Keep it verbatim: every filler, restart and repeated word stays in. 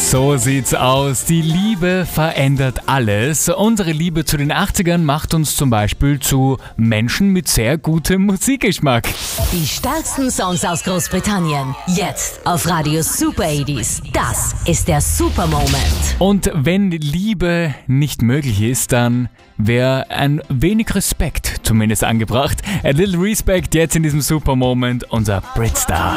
So sieht's aus. Die Liebe verändert alles. Unsere Liebe zu den achtzigern macht uns zum Beispiel zu Menschen mit sehr gutem Musikgeschmack. Die stärksten Songs aus Großbritannien. Jetzt auf Radio Super achtziger. Das ist der Super Moment. Und wenn Liebe nicht möglich ist, dann wäre ein wenig Respekt zumindest angebracht. A little respect jetzt in diesem Super Moment, unser Britstar.